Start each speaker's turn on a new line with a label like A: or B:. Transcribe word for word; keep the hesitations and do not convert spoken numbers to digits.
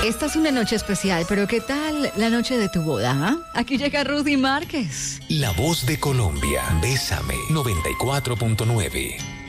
A: Esta es una noche especial, pero ¿qué tal la noche de tu boda? ¿Ah? Aquí llega Rudy Márquez.
B: La voz de Colombia. Bésame. noventa y cuatro punto nueve.